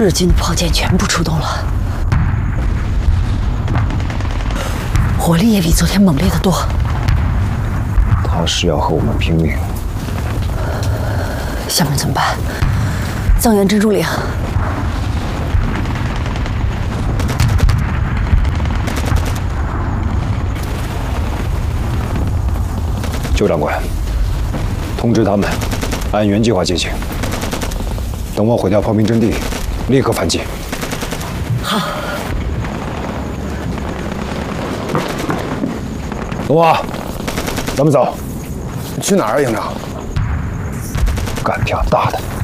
日军的炮舰全部出动了，火力也比昨天猛烈得多。 他是要和我们拼命。 下面怎么办？增援珍珠岭。 邱长官，通知他们按原计划进行。等我毁掉炮兵阵地，立刻反击。 好。 龙王，咱们走。 去哪儿啊，营长？ 干票大的。